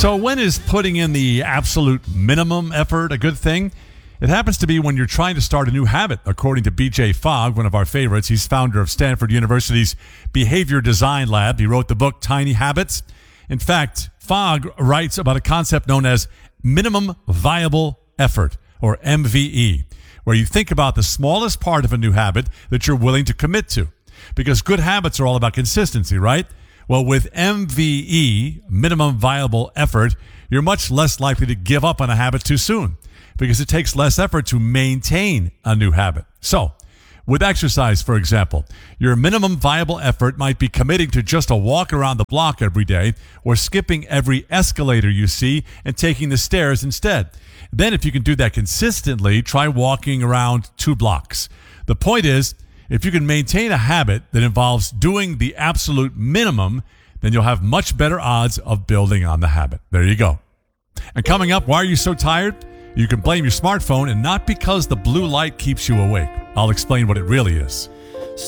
So when is putting in the absolute minimum effort a good thing? It happens to be when you're trying to start a new habit, according to B.J. Fogg, one of our favorites. He's founder of Stanford University's Behavior Design Lab. He wrote the book Tiny Habits. In fact, Fogg writes about a concept known as minimum viable effort, or MVE, where you think about the smallest part of a new habit that you're willing to commit to. Because good habits are all about consistency, right? Well, with MVE, minimum viable effort, you're much less likely to give up on a habit too soon because it takes less effort to maintain a new habit. So, with exercise, for example, your minimum viable effort might be committing to just a walk around the block every day or skipping every escalator you see and taking the stairs instead. Then, if you can do that consistently, try walking around 2 blocks. The point is, if you can maintain a habit that involves doing the absolute minimum, then you'll have much better odds of building on the habit. There you go. And coming up, why are you so tired? You can blame your smartphone, and not because the blue light keeps you awake. I'll explain what it really is.